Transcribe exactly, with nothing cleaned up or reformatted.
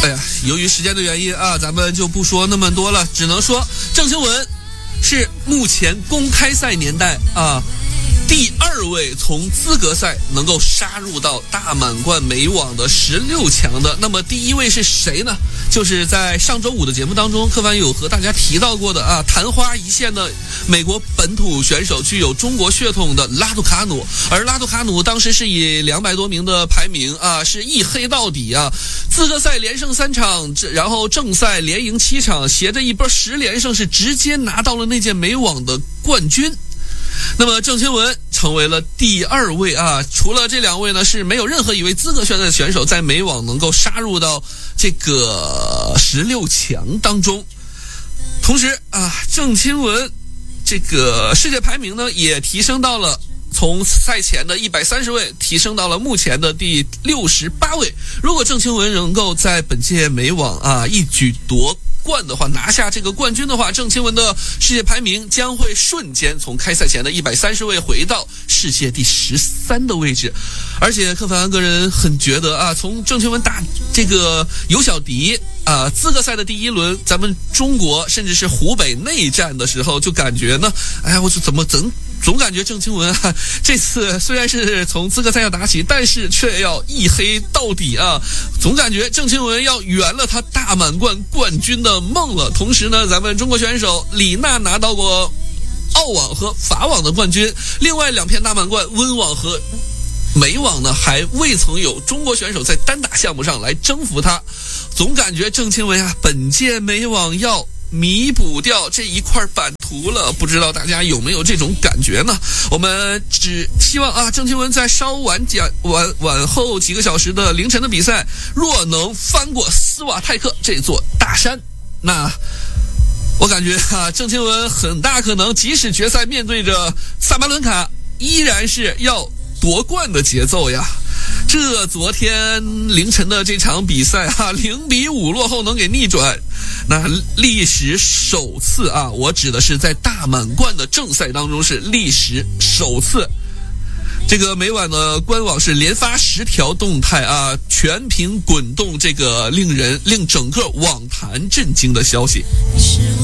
哎呀，由于时间的原因啊，咱们就不说那么多了，只能说郑钦文是目前公开赛年代啊第二位从资格赛能够杀入到大满贯美网的十六强的。那么第一位是谁呢？就是在上周五的节目当中，柯凡有和大家提到过的啊，昙花一现的美国本土选手，具有中国血统的拉杜卡努。而拉杜卡努当时是以两百多名的排名啊，是一黑到底啊，资格赛连胜三场，然后正赛连赢七场，携着一波十连胜，是直接拿到了那届美网的冠军。那么郑钦文成为了第二位啊，除了这两位呢，是没有任何一位资格赛的选手在美网能够杀入到这个十六强当中。同时啊，郑钦文这个世界排名呢也提升到了从赛前的一百三十位提升到了目前的第六十八位。如果郑钦文能够在本届美网啊一举夺冠的话，拿下这个冠军的话，郑钦文的世界排名将会瞬间从开赛前的一百三十位回到世界第十三的位置。而且柯凡个人很觉得啊，从郑钦文打这个尤小迪啊资格赛的第一轮，咱们中国甚至是湖北内战的时候，就感觉呢，哎呀，我就怎么怎总感觉郑钦文啊，这次虽然是从资格赛要打起，但是却要一黑到底啊！总感觉郑钦文要圆了他大满贯冠军的梦了。同时呢，咱们中国选手李娜拿到过澳网和法网的冠军，另外两片大满贯温网和美网呢，还未曾有中国选手在单打项目上来征服他。总感觉郑钦文啊，本届美网要弥补掉这一块版图了，不知道大家有没有这种感觉呢？我们只希望啊，郑钦文在稍晚讲晚晚后几个小时的凌晨的比赛，若能翻过斯瓦泰克这座大山，那我感觉啊，郑钦文很大可能即使决赛面对着萨巴伦卡，依然是要夺冠的节奏呀。这昨天凌晨的这场比赛啊，零比五落后能给逆转，那历史首次啊，我指的是在大满贯的正赛当中是历史首次。这个美网的官网是连发十条动态啊，全屏滚动这个令人令整个网坛震惊的消息。